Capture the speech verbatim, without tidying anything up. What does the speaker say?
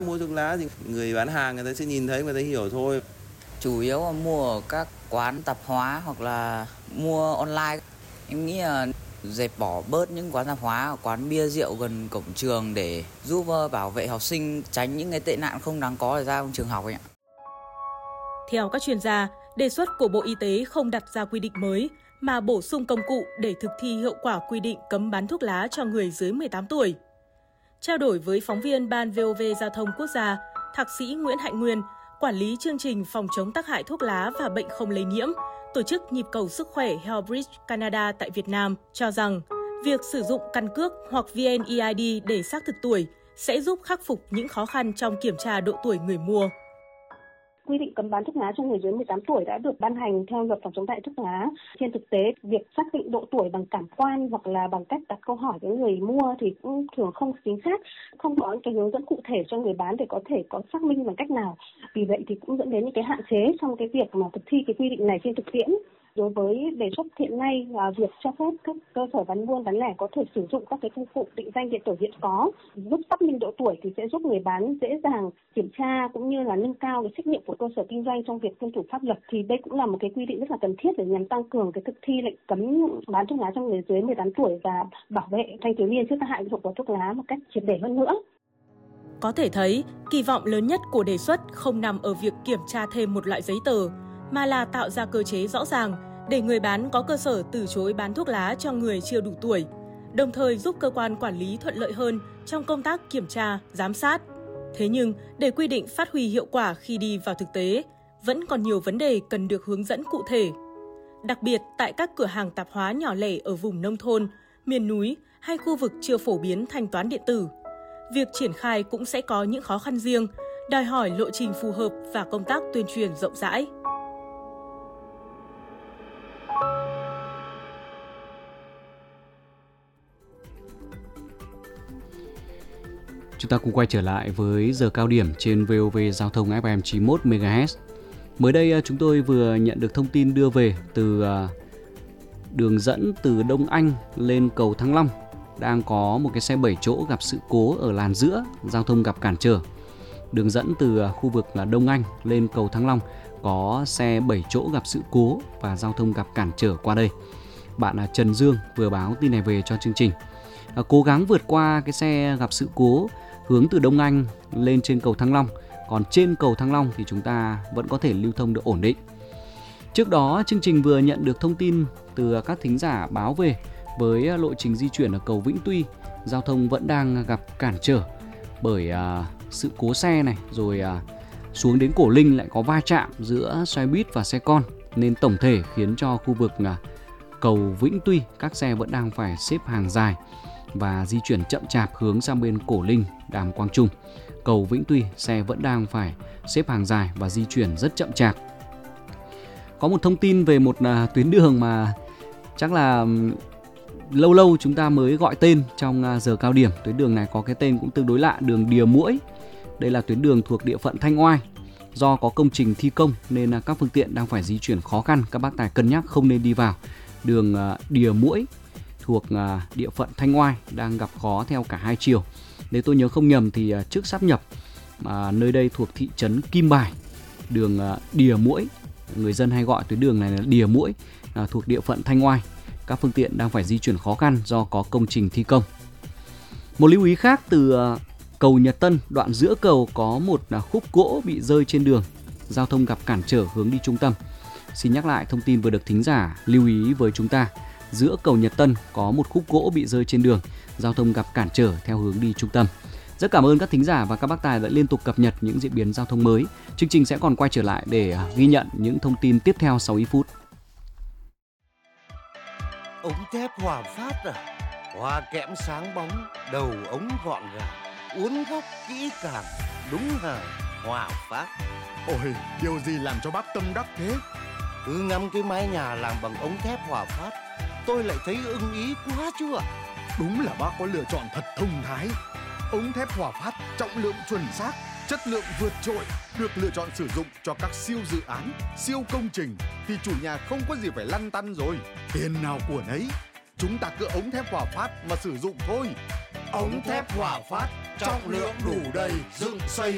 Mua thuốc lá thì người bán hàng người ta sẽ nhìn thấy, người ta hiểu thôi. Chủ yếu là mua ở các quán tạp hóa hoặc là mua online. Em nghĩ là dẹp bỏ bớt những quán tạp hóa, quán bia rượu gần cổng trường để giúp bảo vệ học sinh tránh những cái tệ nạn không đáng có để ra trong trường học ấy ạ. Theo các chuyên gia, đề xuất của Bộ Y tế không đặt ra quy định mới mà bổ sung công cụ để thực thi hiệu quả quy định cấm bán thuốc lá cho người dưới mười tám tuổi. Trao đổi với phóng viên Ban vê o vê Giao thông Quốc gia, Thạc sĩ Nguyễn Hạnh Nguyên, quản lý chương trình phòng chống tác hại thuốc lá và bệnh không lây nhiễm, tổ chức nhịp cầu sức khỏe Healthbridge Canada tại Việt Nam, cho rằng việc sử dụng căn cước hoặc vê en e i đê để xác thực tuổi sẽ giúp khắc phục những khó khăn trong kiểm tra độ tuổi người mua. Quy định cấm bán thuốc lá cho người dưới mười tám tuổi đã được ban hành theo luật phòng chống tác hại thuốc lá. Trên thực tế, việc xác định độ tuổi bằng cảm quan hoặc là bằng cách đặt câu hỏi với người mua thì cũng thường không chính xác, không có cái hướng dẫn cụ thể cho người bán để có thể có xác minh bằng cách nào. Vì vậy thì cũng dẫn đến những cái hạn chế trong cái việc mà thực thi cái quy định này trên thực tiễn. Đối với đề xuất hiện nay là việc cho phép các cơ sở bán buôn bán lẻ có thể sử dụng các cái công cụ định danh điện tử hiện có giúp xác minh độ tuổi thì sẽ giúp người bán dễ dàng kiểm tra cũng như là nâng cao cái trách nhiệm của cơ sở kinh doanh trong việc tuân thủ pháp luật. Thì đây cũng là một cái quy định rất là cần thiết để nhằm tăng cường cái thực thi lệnh cấm bán thuốc lá cho người dưới mười tám tuổi và bảo vệ thanh thiếu niên trước tác hại của thuốc lá một cách triệt để hơn nữa. Có thể thấy, kỳ vọng lớn nhất của đề xuất không nằm ở việc kiểm tra thêm một loại giấy tờ, mà là tạo ra cơ chế rõ ràng để người bán có cơ sở từ chối bán thuốc lá cho người chưa đủ tuổi, đồng thời giúp cơ quan quản lý thuận lợi hơn trong công tác kiểm tra, giám sát. Thế nhưng, để quy định phát huy hiệu quả khi đi vào thực tế, vẫn còn nhiều vấn đề cần được hướng dẫn cụ thể. Đặc biệt tại các cửa hàng tạp hóa nhỏ lẻ ở vùng nông thôn, miền núi hay khu vực chưa phổ biến thanh toán điện tử. Việc triển khai cũng sẽ có những khó khăn riêng, đòi hỏi lộ trình phù hợp và công tác tuyên truyền rộng rãi. Chúng ta cùng quay trở lại với giờ cao điểm trên vê o vê Giao thông ép em chín mươi mốt mê ga héc. Mới đây chúng tôi vừa nhận được thông tin đưa về từ đường dẫn từ Đông Anh lên cầu Thăng Long. Đang có một cái xe bảy chỗ gặp sự cố ở làn giữa, giao thông gặp cản trở. Đường dẫn từ khu vực Đông Anh lên cầu Thăng Long có xe bảy chỗ gặp sự cố và giao thông gặp cản trở qua đây. Bạn Trần Dương vừa báo tin này về cho chương trình. Cố gắng vượt qua cái xe gặp sự cố hướng từ Đông Anh lên trên cầu Thăng Long. Còn trên cầu Thăng Long thì chúng ta vẫn có thể lưu thông được ổn định. Trước đó, chương trình vừa nhận được thông tin từ các thính giả báo về với lộ trình di chuyển ở cầu Vĩnh Tuy, giao thông vẫn đang gặp cản trở bởi uh, sự cố xe này, rồi uh, xuống đến Cổ Linh lại có va chạm giữa xe buýt và xe con, nên tổng thể khiến cho khu vực uh, cầu Vĩnh Tuy các xe vẫn đang phải xếp hàng dài và di chuyển chậm chạp hướng sang bên Cổ Linh, Đàm Quang Trung. Cầu Vĩnh Tuy xe vẫn đang phải xếp hàng dài và di chuyển rất chậm chạp. Có một thông tin về một uh, tuyến đường mà chắc là um, lâu lâu chúng ta mới gọi tên trong uh, giờ cao điểm. Tuyến đường này có cái tên cũng tương đối lạ, đường Đìa Muỗi. Đây là tuyến đường thuộc địa phận Thanh Oai. Do có công trình thi công nên uh, các phương tiện đang phải di chuyển khó khăn. Các bác tài cân nhắc không nên đi vào. Đường uh, Đìa Muỗi thuộc uh, địa phận Thanh Oai đang gặp khó theo cả hai chiều. Nếu tôi nhớ không nhầm thì uh, trước sáp nhập, uh, nơi đây thuộc thị trấn Kim Bài, đường uh, Đìa Muỗi, người dân hay gọi tuyến đường này là Đìa Muỗi, uh, thuộc địa phận Thanh Oai. Các phương tiện đang phải di chuyển khó khăn do có công trình thi công. Một lưu ý khác từ uh, cầu Nhật Tân, đoạn giữa cầu có một uh, khúc gỗ bị rơi trên đường, giao thông gặp cản trở hướng đi trung tâm. Xin nhắc lại thông tin vừa được thính giả lưu ý với chúng ta. Giữa cầu Nhật Tân có một khúc gỗ bị rơi trên đường, giao thông gặp cản trở theo hướng đi trung tâm. Rất cảm ơn các thính giả và các bác tài đã liên tục cập nhật những diễn biến giao thông mới. Chương trình sẽ còn quay trở lại để ghi nhận những thông tin tiếp theo sau ít phút. Ống thép Hòa Phát à? Hoa kẽm sáng bóng, đầu ống gọn gàng, uốn góc kỹ càng, đúng hàng Hòa Phát. Ôi, điều gì làm cho bác tâm đắc thế? Cứ ngắm cái mái nhà làm bằng ống thép Hòa Phát, tôi lại thấy ưng ý quá chứ ạ. Đúng là bác có lựa chọn thật thông thái. Ống thép Hòa Phát trọng lượng chuẩn xác, chất lượng vượt trội, được lựa chọn sử dụng cho các siêu dự án, siêu công trình thì chủ nhà không có gì phải lăn tăn rồi. Tiền nào của nấy, chúng ta cứ ống thép Hòa Phát mà sử dụng thôi. Ống thép Hòa Phát, trọng lượng đủ đầy, dựng xây